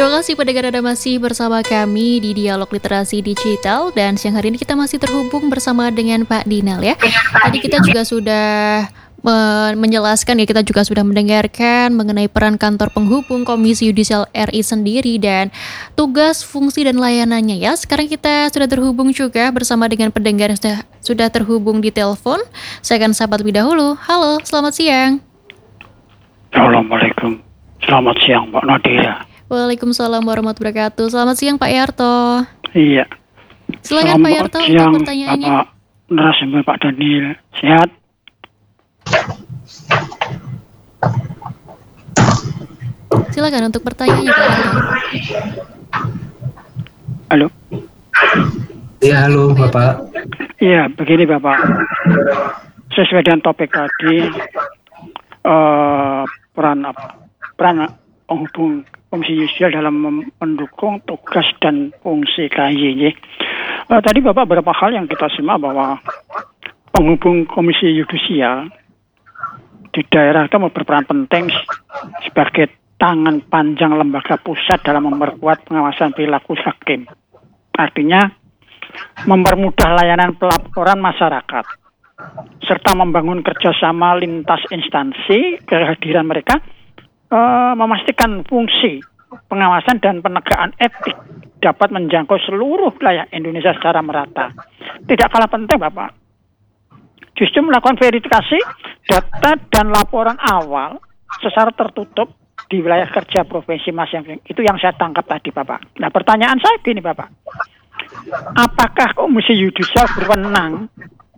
Terima kasih pendengar Anda masih bersama kami di Dialog Literasi Digital. Dan siang hari ini kita masih terhubung bersama dengan Pak Dinal ya. Tadi kita juga sudah menjelaskan ya, kita juga sudah mendengarkan mengenai peran kantor penghubung Komisi Yudisial RI sendiri dan tugas, fungsi, dan layanannya ya. Sekarang kita sudah terhubung juga bersama dengan pendengar yang sudah terhubung di telepon. Saya akan sapa lebih dahulu. Halo, selamat siang. Assalamualaikum. Selamat siang Mbak Nadira. Waalaikumsalam warahmatullahi wabarakatuh. Selamat siang Pak Yarto. Iya. Silakan Pak Yarto untuk pertanyaannya. Bapak narasumber Pak Daniel. Sehat? Silakan untuk pertanyaannya Pak Yarto. Halo. Iya, halo Bapak. Iya, begini Bapak. Sesuai dengan topik tadi, peran penghubung Komisi Yudisial dalam mendukung tugas dan fungsi KYY. Tadi Bapak beberapa hal yang kita simak bahwa penghubung Komisi Yudisial di daerah itu berperan penting sebagai tangan panjang lembaga pusat dalam memperkuat pengawasan perilaku hakim. Artinya mempermudah layanan pelaporan masyarakat serta membangun kerjasama lintas instansi. Kehadiran mereka memastikan fungsi pengawasan dan penegakan etik dapat menjangkau seluruh wilayah Indonesia secara merata. Tidak kalah penting Bapak, justru melakukan verifikasi data dan laporan awal secara tertutup di wilayah kerja provinsi masing-masing. Itu yang saya tangkap tadi Bapak. Nah, pertanyaan saya gini Bapak, apakah Komisi Yudisial berwenang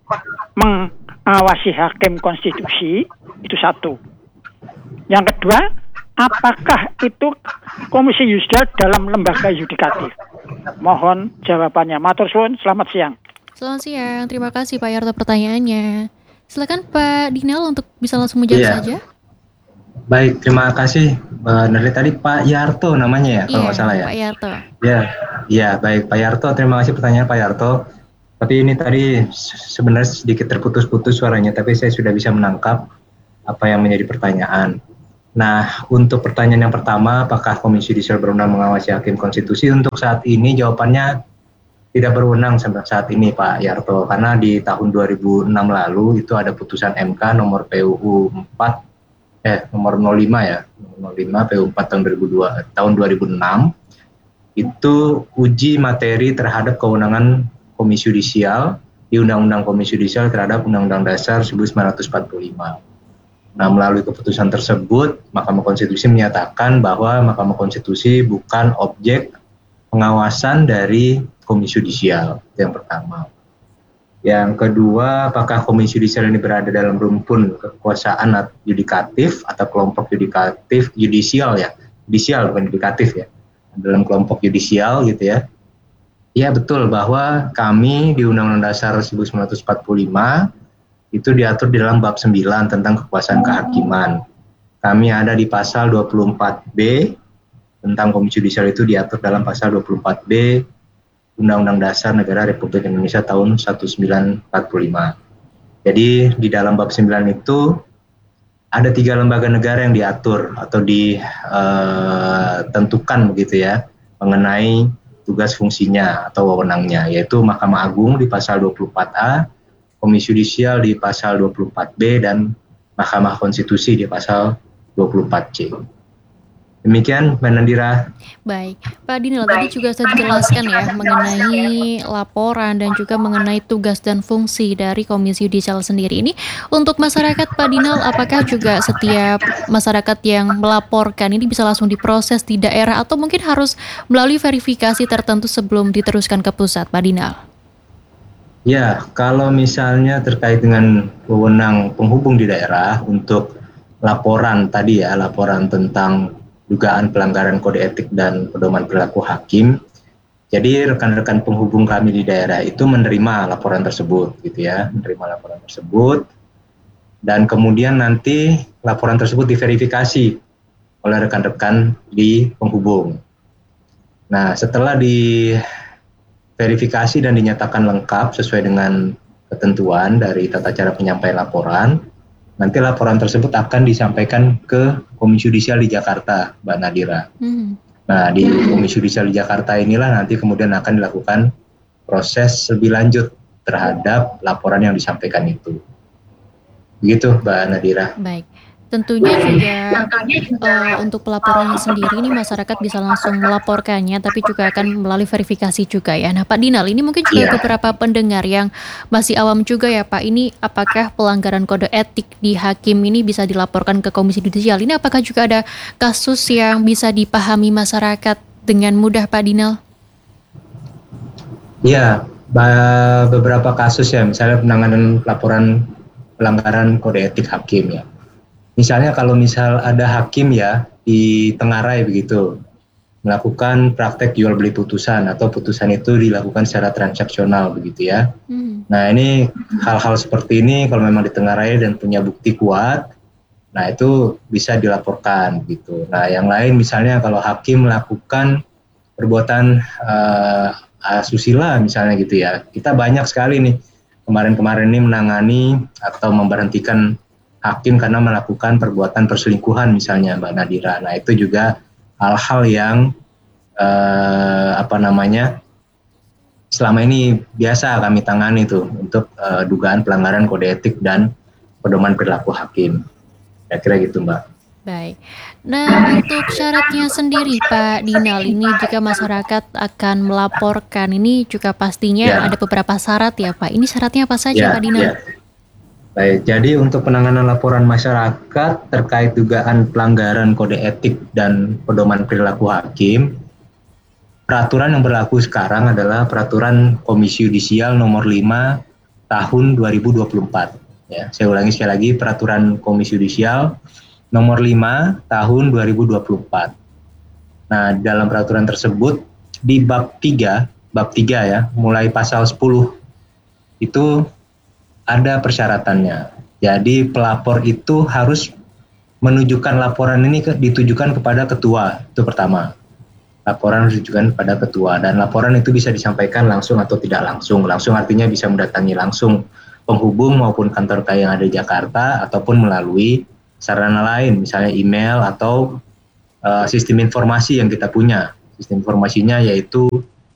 mengawasi hakim konstitusi? Itu satu. Yang kedua, apakah itu Komisi Yudisial dalam lembaga yudikatif? Mohon jawabannya. Matur suwun, selamat siang. Selamat siang, terima kasih Pak Yarto pertanyaannya. Silakan Pak Dinal untuk bisa langsung menjawab saja. Baik, terima kasih. Dari tadi Pak Yarto namanya ya, kalau nggak salah ya. Pak Yarto. Ya, baik Pak Yarto. Terima kasih pertanyaan Pak Yarto. Tapi ini tadi sebenarnya sedikit terputus-putus suaranya, tapi saya sudah bisa menangkap apa yang menjadi pertanyaan. Nah, untuk pertanyaan yang pertama, apakah Komisi Yudisial berwenang mengawasi hakim konstitusi? Untuk saat ini jawabannya tidak berwenang sampai saat ini Pak Yarto, karena di tahun 2006 lalu itu ada putusan MK nomor PUU 4 nomor 05 ya, nomor 05 PUU 4 tahun 2006 itu uji materi terhadap kewenangan Komisi Yudisial di Undang-Undang Komisi Yudisial terhadap Undang-Undang Dasar 1945. Nah, melalui keputusan tersebut, Mahkamah Konstitusi menyatakan bahwa Mahkamah Konstitusi bukan objek pengawasan dari Komisi Yudisial. Itu yang pertama. Yang kedua, apakah Komisi Yudisial ini berada dalam rumpun kekuasaan yudikatif atau kelompok yudikatif, yudisial ya, yudisial bukan yudikatif ya, dalam kelompok yudisial gitu ya. Ya betul bahwa kami di Undang-Undang Dasar 1945 itu diatur di dalam bab 9 tentang kekuasaan kehakiman. Kami ada di pasal 24B tentang Komisi Yudisial, itu diatur dalam pasal 24B Undang-Undang Dasar Negara Republik Indonesia tahun 1945. Jadi di dalam bab 9 itu ada 3 lembaga negara yang diatur atau ditentukan begitu ya mengenai tugas fungsinya atau wewenangnya, yaitu Mahkamah Agung di pasal 24A, Komisi Yudisial di pasal 24B, dan Mahkamah Konstitusi di pasal 24C. Demikian, Mbak Nadira. Baik, Pak Dinal, tadi juga saya jelaskan ya mengenai laporan dan juga mengenai tugas dan fungsi dari Komisi Yudisial sendiri. Ini untuk masyarakat, Pak Dinal, apakah juga setiap masyarakat yang melaporkan ini bisa langsung diproses di daerah atau mungkin harus melalui verifikasi tertentu sebelum diteruskan ke pusat, Pak Dinal? Ya, kalau misalnya terkait dengan wewenang penghubung di daerah untuk laporan tadi ya, laporan tentang dugaan pelanggaran kode etik dan pedoman perilaku hakim. Jadi rekan-rekan penghubung kami di daerah itu menerima laporan tersebut gitu ya, menerima laporan tersebut dan kemudian nanti laporan tersebut diverifikasi oleh rekan-rekan di penghubung. Nah, setelah diverifikasi dan dinyatakan lengkap sesuai dengan ketentuan dari tata cara penyampaian laporan, nanti laporan tersebut akan disampaikan ke Komisi Yudisial di Jakarta, Mbak Nadira. Nah, di Komisi Yudisial di Jakarta inilah nanti kemudian akan dilakukan proses lebih lanjut terhadap laporan yang disampaikan itu. Begitu, Mbak Nadira. Baik. Tentunya juga untuk pelaporannya sendiri ini masyarakat bisa langsung melaporkannya, tapi juga akan melalui verifikasi juga ya. Nah, Pak Dinal, ini mungkin juga Iya. beberapa pendengar yang masih awam juga ya Pak, ini apakah pelanggaran kode etik di hakim ini bisa dilaporkan ke Komisi Yudisial? Ini apakah juga ada kasus yang bisa dipahami masyarakat dengan mudah Pak Dinal? Iya, beberapa kasus ya, misalnya penanganan laporan pelanggaran kode etik hakim ya. Misalnya kalau misal ada hakim ya ditengarai begitu, melakukan praktek jual beli putusan atau putusan itu dilakukan secara transaksional begitu ya. Nah, ini hal-hal seperti ini kalau memang ditengarai dan punya bukti kuat, nah itu bisa dilaporkan gitu. Nah, yang lain misalnya kalau hakim melakukan perbuatan asusila misalnya gitu ya. Kita banyak sekali nih kemarin-kemarin ini menangani atau memberhentikan hakim karena melakukan perbuatan perselingkuhan misalnya Mbak Nadira. Nah, itu juga hal-hal yang selama ini biasa kami tangani tuh untuk dugaan pelanggaran kode etik dan pedoman perilaku hakim. Kira-kira gitu, Mbak. Baik. Nah, untuk syaratnya sendiri Pak Dinal, ini jika masyarakat akan melaporkan ini juga pastinya ada beberapa syarat ya Pak. Ini syaratnya apa saja Pak Dinal? Ya. Baik, jadi untuk penanganan laporan masyarakat terkait dugaan pelanggaran kode etik dan pedoman perilaku hakim, peraturan yang berlaku sekarang adalah Peraturan Komisi Yudisial Nomor 5 Tahun 2024. Ya, saya ulangi sekali lagi, Peraturan Komisi Yudisial Nomor 5 Tahun 2024. Nah, dalam peraturan tersebut di bab 3 ya, mulai pasal 10 itu ada persyaratannya. Jadi pelapor itu harus menunjukkan laporan ini ditujukan kepada ketua, itu pertama. Laporan harus ditujukan kepada ketua dan laporan itu bisa disampaikan langsung atau tidak langsung. Langsung artinya bisa mendatangi langsung penghubung maupun kantor KAI yang ada di Jakarta ataupun melalui sarana lain, misalnya email atau sistem informasi yang kita punya. Sistem informasinya yaitu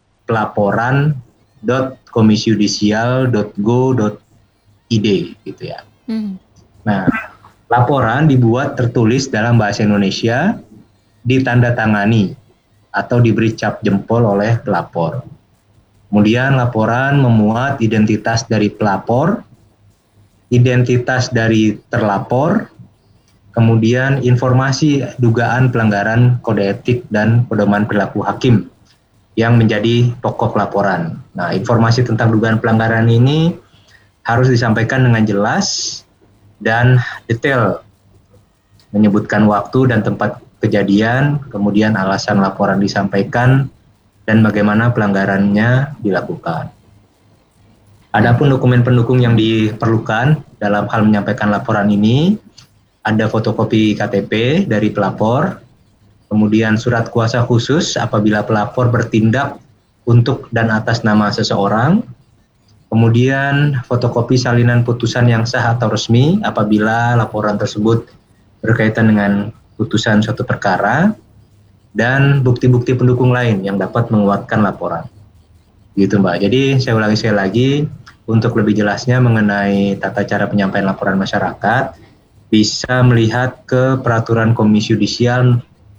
pelaporan.komisiudisial.go.id gitu ya. Nah, laporan dibuat tertulis dalam bahasa Indonesia, ditandatangani atau diberi cap jempol oleh pelapor. Kemudian laporan memuat identitas dari pelapor, identitas dari terlapor, kemudian informasi dugaan pelanggaran kode etik dan pedoman perilaku hakim yang menjadi pokok laporan. Nah, informasi tentang dugaan pelanggaran ini harus disampaikan dengan jelas dan detail, menyebutkan waktu dan tempat kejadian, kemudian alasan laporan disampaikan, dan bagaimana pelanggarannya dilakukan. Adapun dokumen pendukung yang diperlukan dalam hal menyampaikan laporan ini, ada fotokopi KTP dari pelapor, kemudian surat kuasa khusus apabila pelapor bertindak untuk dan atas nama seseorang, kemudian fotokopi salinan putusan yang sah atau resmi apabila laporan tersebut berkaitan dengan putusan suatu perkara, dan bukti-bukti pendukung lain yang dapat menguatkan laporan. Gitu Mbak. Jadi saya ulangi sekali lagi, untuk lebih jelasnya mengenai tata cara penyampaian laporan masyarakat, bisa melihat ke Peraturan Komisi Yudisial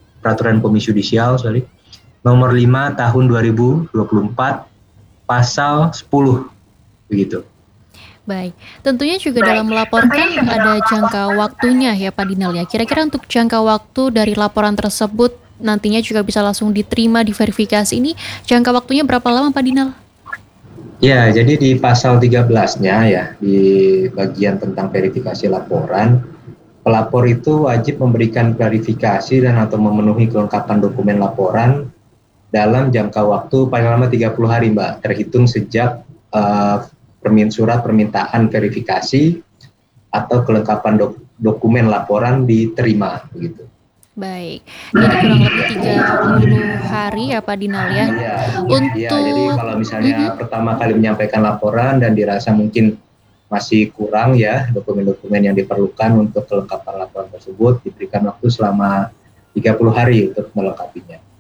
Nomor 5 Tahun 2024 Pasal 10. Begitu. Baik, tentunya juga dalam melaporkan ada jangka waktunya ya Pak Dinal ya. Kira-kira untuk jangka waktu dari laporan tersebut nantinya juga bisa langsung diterima, diverifikasi, ini jangka waktunya berapa lama Pak Dinal? Ya, jadi di pasal 13-nya ya, di bagian tentang verifikasi laporan, pelapor itu wajib memberikan klarifikasi dan atau memenuhi kelengkapan dokumen laporan dalam jangka waktu paling lama 30 hari Mbak, terhitung sejak surat permintaan verifikasi atau kelengkapan dokumen laporan diterima begitu. Baik, jadi kurang lebih 30 hari ya Pak Dinal ya. Jadi kalau misalnya pertama kali menyampaikan laporan dan dirasa mungkin masih kurang ya dokumen-dokumen yang diperlukan untuk kelengkapan laporan tersebut, diberikan waktu selama 30 hari untuk melengkapinya.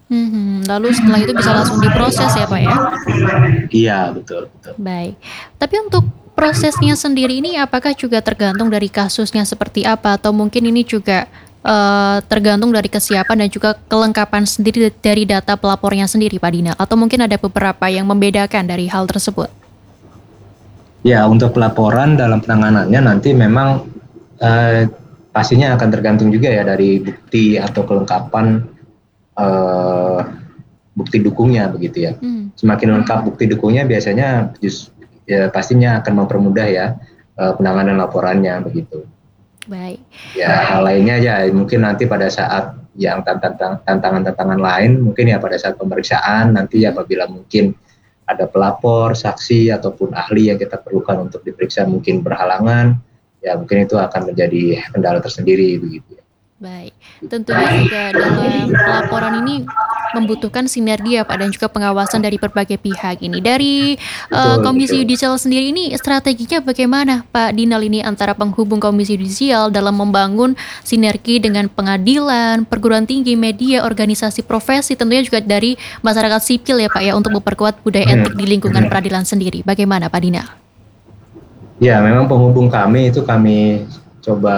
Lalu setelah itu bisa langsung diproses ya Pak ya? Iya, betul, betul. Baik. Tapi untuk prosesnya sendiri ini apakah juga tergantung dari kasusnya seperti apa atau mungkin ini juga, tergantung dari kesiapan dan juga kelengkapan sendiri dari data pelapornya sendiri Pak Dina? Atau mungkin ada beberapa yang membedakan dari hal tersebut? Ya, untuk pelaporan dalam penanganannya nanti memang pastinya akan tergantung juga ya dari bukti atau kelengkapan eh, bukti dukungnya begitu ya. Semakin lengkap bukti dukungnya biasanya ya, pastinya akan mempermudah ya penanganan laporannya begitu. Baik. Ya hal lainnya ya mungkin nanti pada saat yang tantangan-tantangan lain mungkin ya pada saat pemeriksaan nanti apabila mungkin ada pelapor, saksi ataupun ahli yang kita perlukan untuk diperiksa mungkin berhalangan, ya mungkin itu akan menjadi kendala tersendiri begitu ya. Baik, tentunya juga dalam pelaporan ini membutuhkan sinergi ya Pak dan juga pengawasan dari berbagai pihak ini. Dari Komisi Betul. Yudisial sendiri ini strateginya bagaimana Pak Dinal ini antara penghubung Komisi Yudisial dalam membangun sinergi dengan pengadilan, perguruan tinggi, media, organisasi profesi, tentunya juga dari masyarakat sipil ya Pak ya untuk memperkuat budaya etik di lingkungan peradilan sendiri. Bagaimana Pak Dinal? Ya memang penghubung kami itu kami coba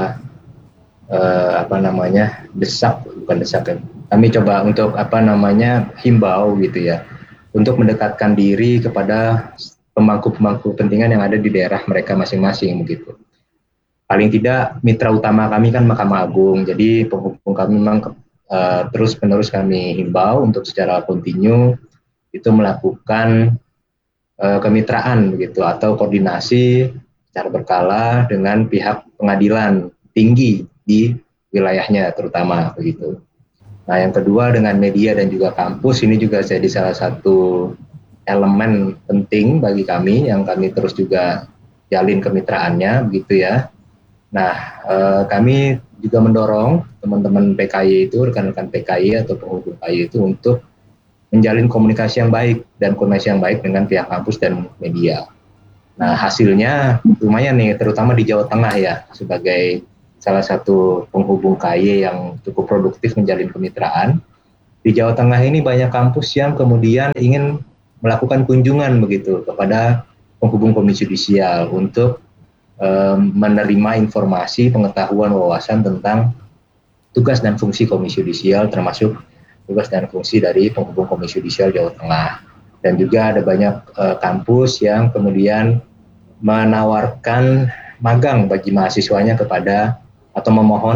desak, bukan desak kan. Kami coba untuk himbau gitu ya, untuk mendekatkan diri kepada pemangku-pemangku kepentingan yang ada di daerah mereka masing-masing begitu. Paling tidak mitra utama kami kan Mahkamah Agung, jadi penghubung kami memang terus-menerus kami himbau untuk secara kontinu itu melakukan kemitraan begitu atau koordinasi secara berkala dengan pihak pengadilan tinggi di wilayahnya terutama begitu. Nah yang kedua dengan media dan juga kampus ini juga jadi salah satu elemen penting bagi kami yang kami terus juga jalin kemitraannya begitu ya. Nah kami juga mendorong teman-teman PKI itu, rekan-rekan PKI atau penghubung PKI itu untuk menjalin komunikasi yang baik dan koordinasi yang baik dengan pihak kampus dan media. Nah hasilnya lumayan nih, terutama di Jawa Tengah ya, sebagai salah satu penghubung KY yang cukup produktif menjalin kemitraan. Di Jawa Tengah ini banyak kampus yang kemudian ingin melakukan kunjungan begitu kepada penghubung Komisi Yudisial untuk menerima informasi, pengetahuan, wawasan tentang tugas dan fungsi Komisi Yudisial termasuk tugas dan fungsi dari penghubung Komisi Yudisial Jawa Tengah. Dan juga ada banyak kampus yang kemudian menawarkan magang bagi mahasiswanya kepada atau memohon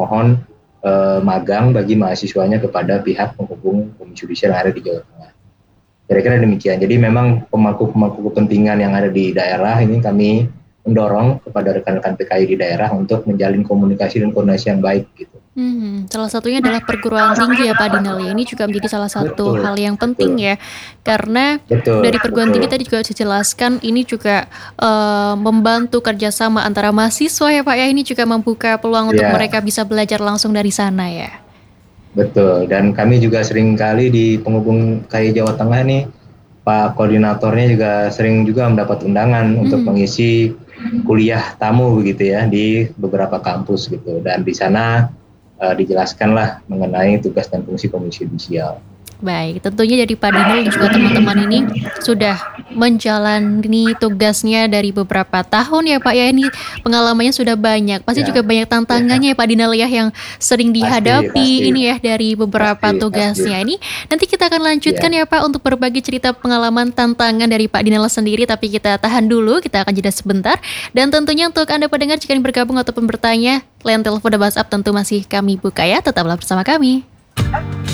magang bagi mahasiswanya kepada pihak penghubung Komisi Yudisial yang ada di Jawa Tengah. Kira-kira demikian. Jadi memang pemangku-pemangku kepentingan yang ada di daerah ini kami mendorong kepada rekan-rekan PKI di daerah untuk menjalin komunikasi dan koordinasi yang baik gitu. Salah satunya adalah perguruan tinggi ya Pak Dinal ya. Ini juga menjadi salah satu hal yang penting ya. Karena dari perguruan tinggi tadi juga dijelaskan ini juga membantu kerjasama antara mahasiswa ya Pak ya. Ini juga membuka peluang untuk mereka bisa belajar langsung dari sana ya. Betul, dan kami juga sering kali di penghubung KY Jawa Tengah nih, Pak Koordinatornya juga sering juga mendapat undangan untuk mengisi kuliah tamu begitu ya di beberapa kampus gitu. Dan di sana dijelaskanlah mengenai tugas dan fungsi Komisi Yudisial. Baik, tentunya dari Pak Dinal dan juga teman-teman ini sudah menjalani tugasnya dari beberapa tahun ya Pak ya. Ini pengalamannya sudah banyak. Pasti juga banyak tantangannya ya Pak Dinal ya yang sering dihadapi ini ya dari beberapa tugasnya. Ini nanti kita akan lanjutkan ya Pak untuk berbagi cerita pengalaman tantangan dari Pak Dinal sendiri. Tapi kita tahan dulu, kita akan jeda sebentar. Dan tentunya untuk Anda pendengar jika ingin bergabung ataupun bertanya, line telepon dan WhatsApp tentu masih kami buka ya. Tetaplah bersama kami.